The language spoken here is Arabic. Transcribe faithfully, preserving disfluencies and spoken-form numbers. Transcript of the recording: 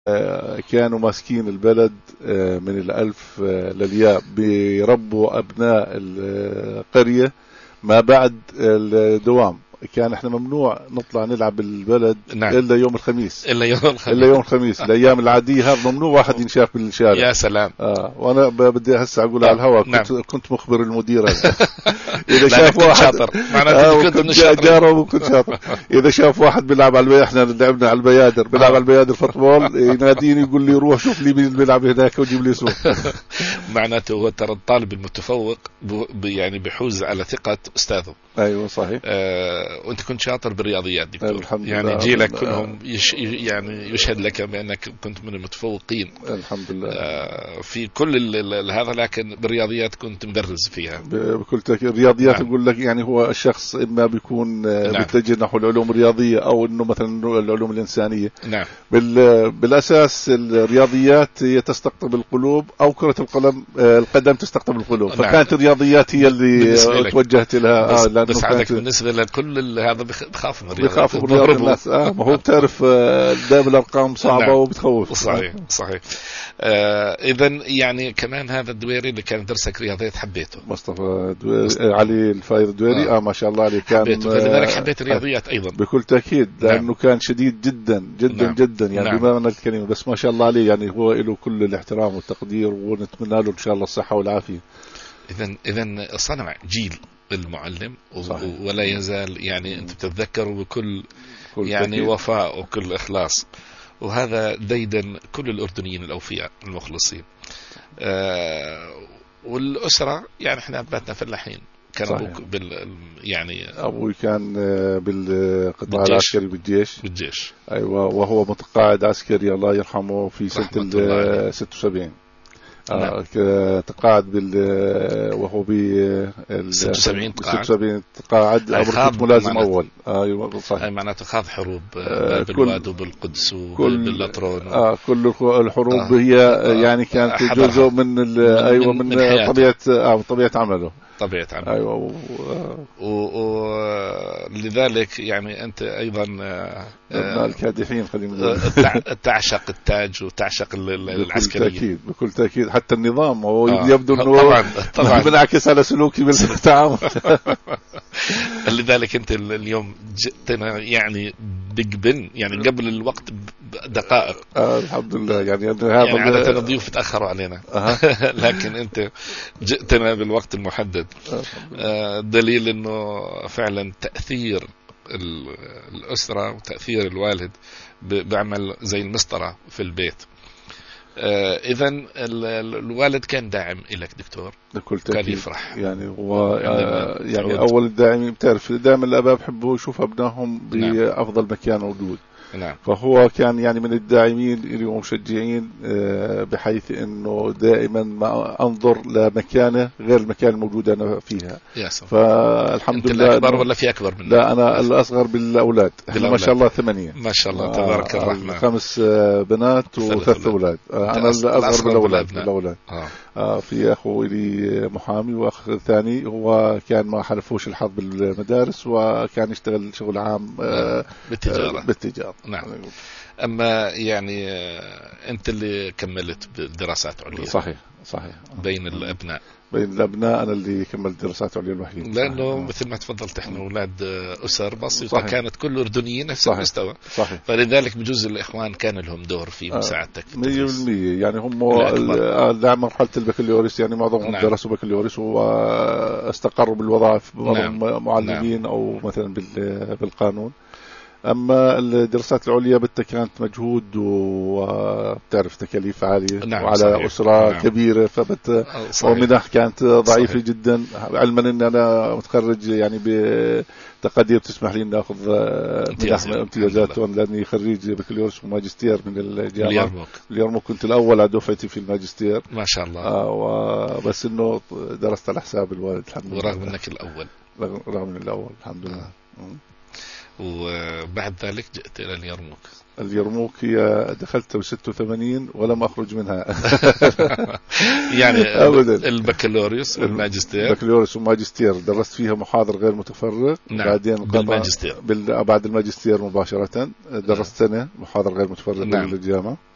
كانوا ماسكين البلد من الألف للياء، بيربوا أبناء القرية ما بعد الدوام. كان احنا ممنوع نطلع نلعب بالبلد نعم. الا يوم الخميس الا يوم الخميس الا يوم الخميس الايام العاديه هذا ممنوع واحد ينشاف بالشارع. يا سلام. اه وانا بدي هسه اقول على الهواء نعم. كنت كنت مخبر المدير اذا شاف واحد شاطر معناته كنت من شاطر وكنت شاطر. اذا شاف واحد بيلعب على البيادر، احنا لعبنا على البيادر، بيلعب على البيادر فوتبول، يناديني يقول لي روح شوف لي مين بيلعب هناك وجيب لي صوت. معناته هو ترى الطالب المتفوق يعني بيحوز على ثقه استاذه. ايوه صحيح. آه وانت كنت شاطر بالرياضيات دكتور، الحمد يعني لله. جيلك كلهم يش يعني يشهد لك بانك كنت من المتفوقين الحمد لله. آه في كل هذا، لكن بالرياضيات كنت مبرز فيها بكل تأكيد. الرياضيات نعم. يقول لك يعني هو الشخص اما بيكون نعم. بيتجه نحو العلوم الرياضيه او انه مثلا العلوم الانسانيه. نعم. بال بالاساس الرياضيات هي تستقطب القلوب، او كره القلم القدم تستقطب القلوب. نعم. فكانت الرياضيات هي اللي توجهت لها. بس, آه بس عندك بالنسبه لكل هذا بخاف من الرياضه، بخافوا من الرياضه الناس. اه ما هو بتعرف دائما الارقام صعبه نعم. وبتخوف. صحيح صحيح. آه اذا يعني كمان هذا الدويري اللي كان درسك رياضيات حبيته، مصطفى دويري، علي الفايض الدويري. آه. اه ما شاء الله عليه كان حبيته، فلذلك حبيت الرياضيات ايضا بكل تاكيد، لانه نعم. كان شديد جدا جدا نعم. جدا يعني نعم. بمعنى الكلمه. بس ما شاء الله عليه يعني هو له كل الاحترام والتقدير، ونتمنى له ان شاء الله الصحه والعافيه. اذا اذا صنع جيل المعلم ولا يزال يعني انت بتتذكره بكل يعني تأكيد. وفاء وكل اخلاص، وهذا ديدن كل الاردنيين الاوفياء المخلصين. آه والاسره يعني احنا اباتنا فلاحين. كان ابوك بال يعني ابوي كان بالقطاع العسكري بالجيش بالجيش ايوه، وهو متقاعد عسكري الله يرحمه في سنه ال ستة وسبعين. نعم. آه تقاعد بال وهو ب ستة وسبعين تقاعد ستة وسبعين تقاعد أمر ملازم أول. أيوة صحيح. معناته خاض حروب آه بالواد وبالقدس وباللطرون آه كل الحروب آه هي آه يعني كانت جزء من, من أيوة من, من طبيعة آه طبيعة عمله طبيعة عمله. أيوة. ولذلك يعني أنت أيضا ابناء الكادحين خلينا نقول تعشق التاج وتعشق العسكرية. بكل تأكيد بكل تأكيد. حتى النظام هو آه. يبدو أنه طبعا طبعا بنعكس على سلوكي بالتعامل. لذلك أنت اليوم جئتنا يعني بقبل يعني قبل الوقت دقائق. آه الحمد لله. يعني هذا يعني عادة الضيوف تأخروا علينا لكن أنت جئتنا بالوقت المحدد. آه دليل أنه فعلا تأثير الأسرة وتأثير الوالد بعمل زي المسطرة في البيت. آه إذن الوالد كان داعم إليك دكتور، كان يفرح يعني هو آه يعني أول الداعمين. بتعرف دائما الآباء بحبوا يشوف أبنائهم بأفضل مكان موجود. نعم. فهو كان يعني من الداعمين اللي مشجعين بحيث انه دائما ما انظر لمكانه غير المكان الموجود انا فيها. فالحمد لله. انت الاكبر ولا في اكبر منك؟ لا انا الاصغر بالاولاد. احنا ما شاء الله ثمانية ما شاء الله تبارك آه الرحمن. خمس بنات وثلاث اولاد. آه انا الاصغر بالاولاد بالاولاد. آه. آه في اخو لي محامي، واخ ثاني هو كان ما حلفوش الحظ بالمدارس وكان يشتغل شغل عام آه بالتجاره. آه بالتجاره. نعم. أما يعني أنت اللي كملت بالدراسات عليا. صحيح صحيح. بين الأبناء بين الأبناء أنا اللي كملت دراسات عليا الوحيد. لأنه صحيح. مثل ما تفضلت إحنا أولاد أسر بسيطة كانت كل أردنيين نفس صحيح. المستوى. صحيح. فلذلك بجوز الإخوان كان لهم دور في مساعدتك. مية بالمية يعني هم دعم مرحلة البكالوريوس يعني معظمهم نعم. درسوا بكالوريوس واستقروا بالوظائف نعم. معلمين نعم. أو مثلا بالقانون. أما الدراسات العليا بدها كانت مجهود وبتعرف تكاليف عالية نعم وعلى صحيح. أسرة نعم. كبيرة فبت ومنح كانت ضعيفة صحيح. جدا. علما أن أنا متخرج يعني بتقدير بتسمح لي أن أخذ منح امتيازات لأني خريج بكالوريوس وماجستير من الجامعة اليرموك. اليرموك كنت الأول على دفعتي في الماجستير ما شاء الله. آه بس إنه درست على حساب الوالد الحمد لله. ورغم أنك الأول. رغم من الأول الحمد لله. آه. وبعد ذلك جئت إلى اليرموك. اليرموك هي دخلت ب ستة وثمانين ولم أخرج منها. يعني أبدا. البكالوريوس والماجستير. البكالوريوس والماجستير درست فيها محاضر غير متفرغ. نعم. بعدين بالماجستير. بال... بعد الماجستير مباشرة درست سنة محاضر غير متفرغ نعم. بالجامعة.